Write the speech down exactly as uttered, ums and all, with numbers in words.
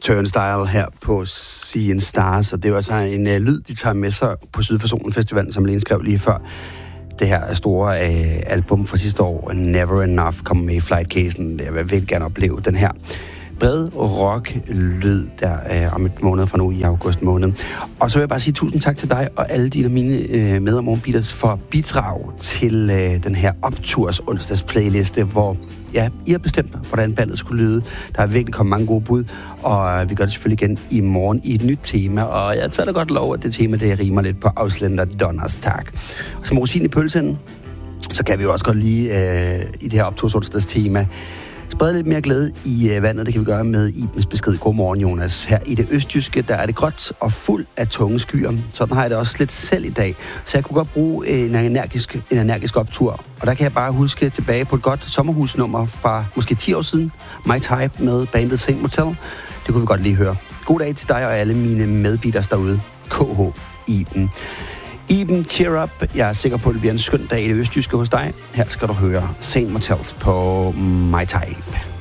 Turnstile her på Seeing Stars, og det var altså en uh, lyd, de tager med sig på Syd for Solen Festivalen, som Lene skrev lige før. Det her store uh, album fra sidste år, Never Enough, kommer med i flightcasen. Jeg vil virkelig gerne opleve den her bred rock-lyd der uh, om et måned fra nu i august måned. Og så vil jeg bare sige tusind tak til dig og alle dine og mine uh, med- og morgenbeaters for bidrag til uh, den her opturs onsdags playliste, hvor ja, I har bestemt, hvordan ballet skulle lyde. Der er virkelig kommet mange gode bud, og vi gør det selvfølgelig igen i morgen i et nyt tema, og jeg tager da godt lov, at det tema, det rimer lidt på Ausländer Donnerstag. Og som rosin i pølsen, så kan vi jo også godt lige øh, i det her optursonsdags tema sprede lidt mere glæde i øh, vandet. Det kan vi gøre med Ibens besked. Godmorgen, Jonas. Her i det østjyske, der er det gråt og fuld af tunge skyer. Sådan har jeg det også lidt selv i dag. Så jeg kunne godt bruge en energisk, en energisk optur. Og der kan jeg bare huske tilbage på et godt sommerhusnummer fra måske ti år siden. My Type med bandet Saint Motel. Det kunne vi godt lige høre. God dag til dig og alle mine medbeaters derude. K H Iben. Iben, cheer up. Jeg er sikker på, at det bliver en skøn dag i det østjyske hos dig. Her skal du høre Saint Motels på My Type.